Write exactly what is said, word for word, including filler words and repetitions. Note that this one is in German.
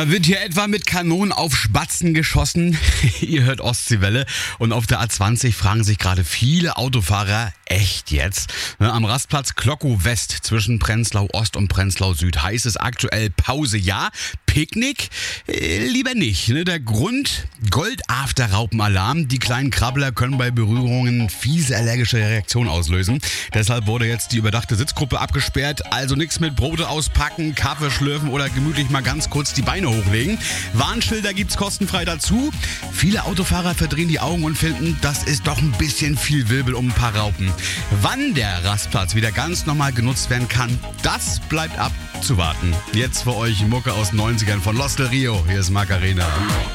Wird hier etwa mit Kanonen auf Spatzen geschossen? Ihr hört Ostseewelle und auf der A zwanzig fragen sich gerade viele Autofahrer, echt jetzt? Am Rastplatz Klockow West zwischen Prenzlau Ost und Prenzlau Süd heißt es aktuell Pause ja, Picknick äh, lieber nicht. Ne? Der Grund, Goldafter-Raupenalarm. Die kleinen Krabbler können bei Berührungen fiese allergische Reaktionen auslösen. Deshalb wurde jetzt die überdachte Sitzgruppe abgesperrt. Also nichts mit Brote auspacken, Kaffee schlürfen oder gemütlich mal ganz kurz die Beine hochlegen. Warnschilder gibt's kostenfrei dazu. Viele Autofahrer verdrehen die Augen und finden, das ist doch ein bisschen viel Wirbel um ein paar Raupen. Wann der Rastplatz wieder ganz normal genutzt werden kann, das bleibt abzuwarten. Jetzt für euch Mucke aus den neunzigern von Los Del Rio. Hier ist Macarena.